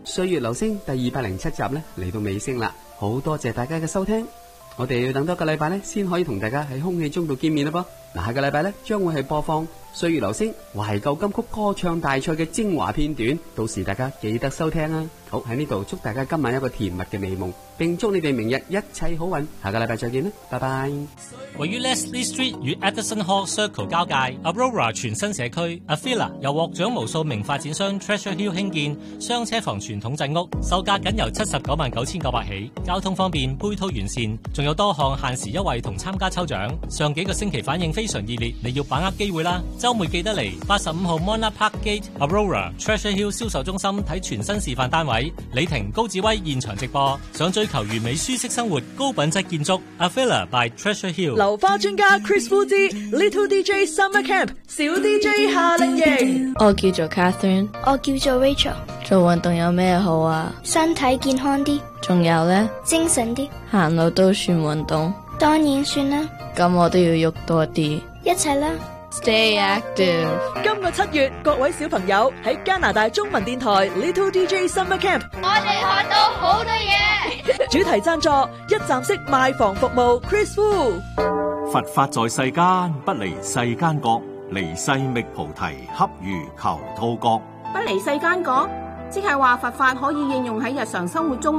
歲月留聲第207集呢嚟到尾聲啦，好多謝大家嘅收聽，我哋要等多個禮拜呢先可以同大家喺空氣中度見面啦噃。下個禮拜呢將會係播放歲月留聲懷舊金曲歌唱大賽嘅精華片段，到時大家記得收聽啊！好，喺呢度祝大家今晚一個甜蜜嘅美夢，並祝你哋明日一切好運。下個禮拜再見啦，拜拜。 位於 Leslie Street 與 Addison Hall Circle 交界 Aurora 全新社區 Avila 又獲獎無數名發展商 Treasure Hill 興建雙車房傳統鎮屋，售價僅由799900起，交通方便，配套完善，仲有多項限時優惠同參加抽獎。上幾個星期反應非常熱烈，你要把握機會啦！週末記得嚟85號 Mona Park Gate Aurora Treasure Hill 銷售中心睇全新示範單位，李婷、高志威現場直播。想追求完美舒適生活、高品質建築 Avila by Treasure Hill。 流花專家 Chris Wu 之 Little DJ Summer Camp 小 DJ 夏令營。 我叫做 Catherine， 我叫做 Rachel。 做運動有咩好啊？ 身體健康啲， 仲有呢？ 精神啲。 行路都算運動？ 當然算啦。 咁我都要喐多啲。 一齊啦 ！Stay active。 今個7月，各位小朋友喺加拿大中文電台 Little DJ Summer Camp， 我哋學到好多嘢。 主題贊助一站式賣房服務 Chris Wu。 佛法在世間，不離世間覺，離世覓菩提，恰如求兔角。 不離世間覺，即係話佛法可以應用喺日常生活中。